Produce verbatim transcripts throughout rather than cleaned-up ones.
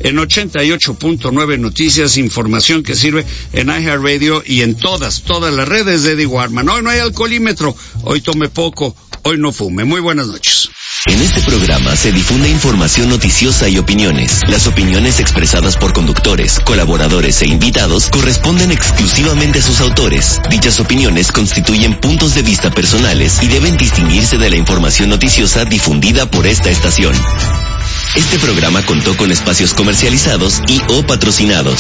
en ochenta y ocho punto nueve Noticias, información que sirve en iHeartRadio y en todas, todas las redes de Eddie Warman. Hoy no hay alcoholímetro, hoy tome poco, hoy no fume. Muy buenas noches. En este programa se difunde información noticiosa y opiniones. Las opiniones expresadas por conductores, colaboradores e invitados corresponden exclusivamente a sus autores. Dichas opiniones constituyen puntos de vista personales y deben distinguirse de la información noticiosa difundida por esta estación. Este programa contó con espacios comercializados y o patrocinados.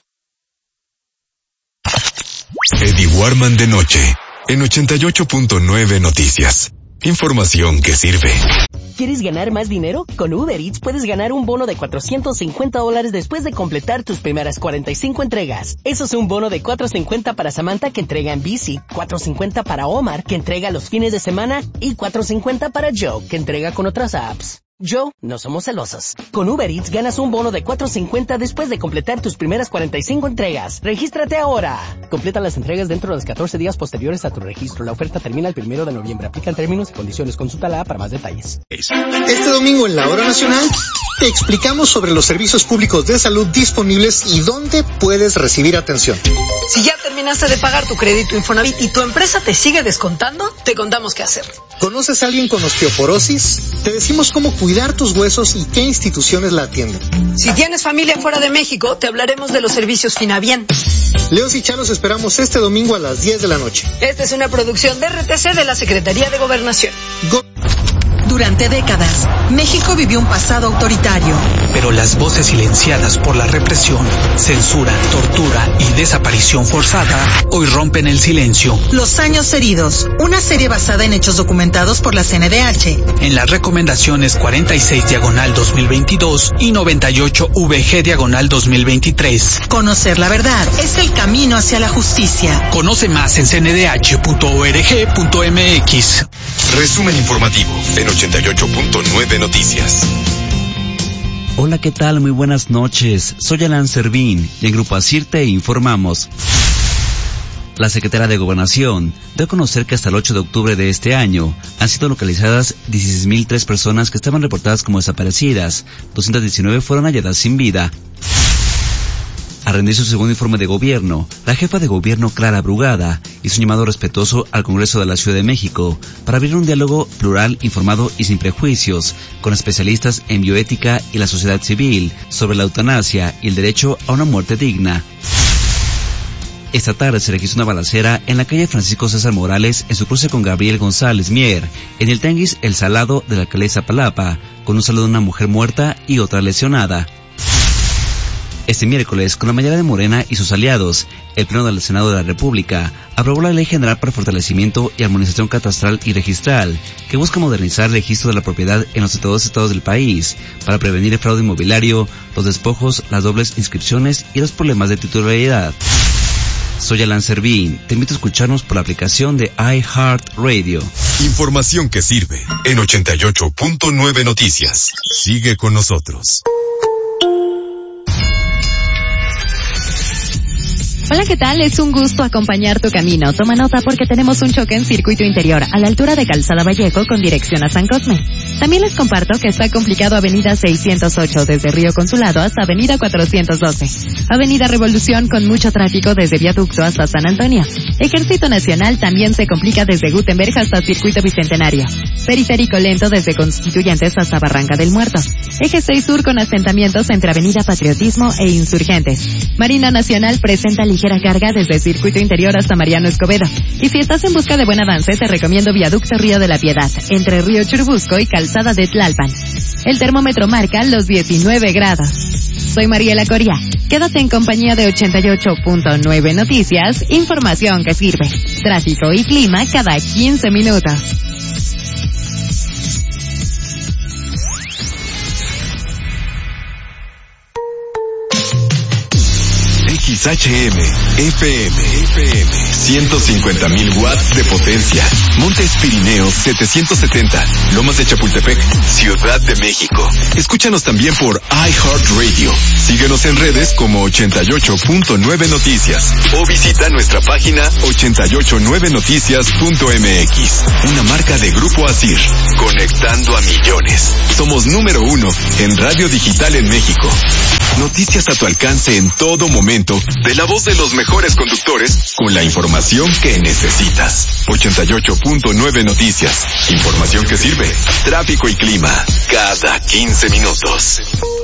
Eddie Warman de noche, en ochenta y ocho punto nueve Noticias. Información que sirve. ¿Quieres ganar más dinero? Con Uber Eats puedes ganar un bono de cuatrocientos cincuenta dólares después de completar tus primeras cuarenta y cinco entregas. Eso es un bono de cuatrocientos cincuenta para Samantha, que entrega en bici, cuatrocientos cincuenta para Omar, que entrega los fines de semana, y cuatrocientos cincuenta para Joe, que entrega con otras apps. Joe, no somos celosos. Con Uber Eats ganas un bono de cuatrocientos cincuenta después de completar tus primeras cuarenta y cinco entregas. ¡Regístrate ahora! Completa las entregas dentro de los catorce días posteriores a tu registro. La oferta termina el primero de noviembre. Aplican términos y condiciones. Consúltala para más detalles. Este domingo en la Hora Nacional te explicamos sobre los servicios públicos de salud disponibles y dónde puedes recibir atención. Si ya terminaste de pagar tu crédito Infonavit y tu empresa te sigue descontando, te contamos qué hacer. ¿Conoces a alguien con osteoporosis? Te decimos cómo cuidar tus huesos y qué instituciones la atienden. Si tienes familia fuera de México, te hablaremos de los servicios Finavien. Leos y Chalos esperamos este domingo a las diez de la noche. Esta es una producción de R T C de la Secretaría de Gobernación. Go- Durante décadas, México vivió un pasado autoritario. Pero las voces silenciadas por la represión, censura, tortura y desaparición forzada hoy rompen el silencio. Los años heridos, una serie basada en hechos documentados por la C N D H. En las recomendaciones cuarenta y seis diagonal dos mil veintidós y noventa y ocho V G diagonal dos mil veintitrés. Conocer la verdad es el camino hacia la justicia. Conoce más en c n d h punto org punto m x. Resumen informativo en ochenta y ocho punto nueve Noticias. Hola, ¿qué tal? Muy buenas noches. Soy Alan Servín y en Grupo Asir te informamos. La Secretaría de Gobernación dio a conocer que hasta el ocho de octubre de este año han sido localizadas dieciséis mil tres personas que estaban reportadas como desaparecidas. doscientas diecinueve fueron halladas sin vida. Al rendir su segundo informe de gobierno, la jefa de gobierno Clara Brugada hizo un llamado respetuoso al Congreso de la Ciudad de México para abrir un diálogo plural, informado y sin prejuicios con especialistas en bioética y la sociedad civil sobre la eutanasia y el derecho a una muerte digna. Esta tarde se registró una balacera en la calle Francisco César Morales en su cruce con Gabriel González Mier, en el Tianguis El Salado de la alcaldesa Palapa, con un saldo de una mujer muerta y otra lesionada. Este miércoles, con la mayoría de Morena y sus aliados, el Pleno del Senado de la República aprobó la Ley General para Fortalecimiento y Armonización Catastral y Registral, que busca modernizar el registro de la propiedad en los setenta y dos estados del país, para prevenir el fraude inmobiliario, los despojos, las dobles inscripciones y los problemas de titularidad. Soy Alan Servín, te invito a escucharnos por la aplicación de iHeartRadio. Información que sirve en ochenta y ocho punto nueve Noticias. Sigue con nosotros. Hola, ¿qué tal? Es un gusto acompañar tu camino. Toma nota porque tenemos un choque en circuito interior a la altura de Calzada Vallejo con dirección a San Cosme. También les comparto que está complicado Avenida seiscientos ocho desde Río Consulado hasta Avenida cuatrocientos doce. Avenida Revolución con mucho tráfico desde Viaducto hasta San Antonio. Ejército Nacional también se complica desde Gutenberg hasta Circuito Bicentenario. Periférico lento desde Constituyentes hasta Barranca del Muerto. Eje seis Sur con asentamientos entre Avenida Patriotismo e Insurgentes. Marina Nacional presenta ligera carga desde Circuito Interior hasta Mariano Escobedo. Y si estás en busca de buen avance, te recomiendo Viaducto Río de la Piedad, entre Río Churubusco y Calzada de Tlalpan. El termómetro marca los diecinueve grados. Soy Mariela Coria. Quédate en compañía de ochenta y ocho punto nueve Noticias, información que sirve. Tráfico y clima cada quince minutos. X H M, F M, F M, ciento cincuenta mil watts de potencia. Montes Pirineos setecientos setenta, Lomas de Chapultepec, Ciudad de México. Escúchanos también por iHeartRadio. Síguenos en redes como ochenta y ocho punto nueve Noticias o visita nuestra página ochenta y ocho nueve noticias punto m x. Una marca de Grupo Asir, conectando a millones. Somos número uno en radio digital en México. noticias a tu alcance en todo momento, de la voz de los mejores conductores, con la información que necesitas. ochenta y ocho punto nueve Noticias. Información que sirve. Tráfico y clima. Cada quince minutos.